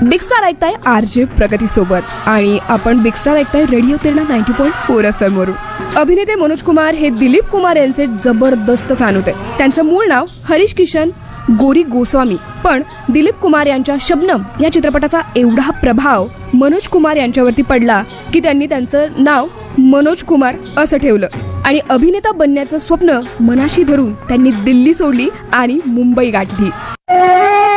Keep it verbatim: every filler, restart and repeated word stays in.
Big star ऐकताय R J प्रगती सोबत आणि आपण बिग स्टार ऐकताय radio तिरणा ninety point four F M वरून. अभिनेते मनोज कुमार हे दिलीप कुमार यांचे जबरदस्त फॅन होते. त्यांचं मूळ नाव हरीश किशन गोरी गोस्वामी, पण दिलीप कुमार यांच्या शबनम या चित्रपटाचा एवढा प्रभाव मनोज कुमार यांच्यावरती पडला की त्यांनी त्यांचं नाव मनोज कुमार असं ठेवलं आणि अभिनेता बनण्याचं स्वप्न मनाशी धरून त्यांनी दिल्ली सोडली आणि मुंबई गाठली.